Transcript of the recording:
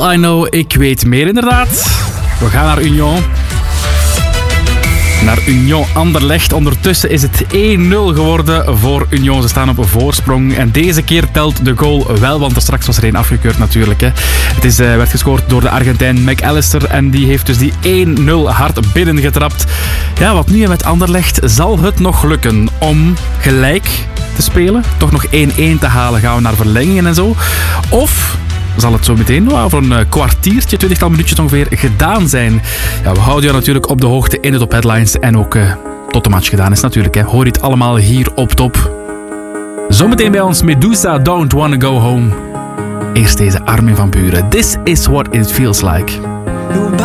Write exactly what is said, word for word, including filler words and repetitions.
Well, I know, ik weet meer inderdaad. We gaan naar Union. Naar Union Anderlecht. Ondertussen is het één nul geworden voor Union. Ze staan op een voorsprong. En deze keer telt de goal wel, want er straks was er één afgekeurd natuurlijk. Hè. Het is, uh, werd gescoord door de Argentijn McAllister. En die heeft dus die één nul hard binnengetrapt. Ja, wat nu met Anderlecht? Zal het nog lukken om gelijk te spelen? Toch nog één één te halen? Gaan we naar verlengingen en zo? Of zal het zo meteen over een kwartiertje, twintigtal minuutjes ongeveer, gedaan zijn? Ja, we houden jou natuurlijk op de hoogte in de Top Headlines. En ook uh, tot de match gedaan is natuurlijk. Hè. Hoor je het allemaal hier op Top. Zometeen bij ons Medusa, Don't Wanna Go Home. Eerst deze Armin van Buuren. This is what it feels like.